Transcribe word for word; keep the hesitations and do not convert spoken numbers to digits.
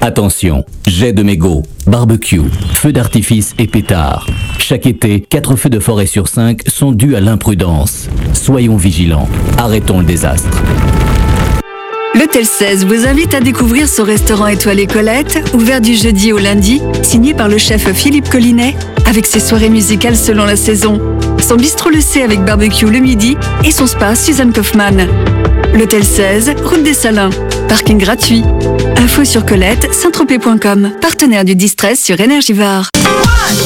Attention, jet de mégots, barbecue, feux d'artifice et pétards. Chaque été, quatre feux de forêt sur cinq sont dus à l'imprudence. Soyons vigilants, arrêtons le désastre. L'Hôtel seize vous invite à découvrir son restaurant étoilé Colette, ouvert du jeudi au lundi, signé par le chef Philippe Collinet, avec ses soirées musicales selon la saison, son bistrot Le C avec barbecue le midi et son spa Suzanne Kaufmann. L'Hôtel seize, route des Salins. Parking gratuit. Info sur Colette, saint tropez point com. Partenaire du Distress sur Énergivore.